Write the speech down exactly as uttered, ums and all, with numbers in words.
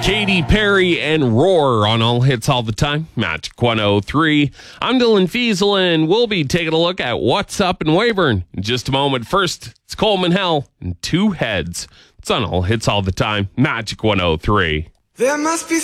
Katy Perry and Roar on All Hits All the Time. Magic one oh three. I'm Dylan Fiesel, and we'll be taking a look at what's up in Weyburn in just a moment. First, it's Coleman Hell and Two Heads. It's on All Hits All the Time. Magic one oh three. There must be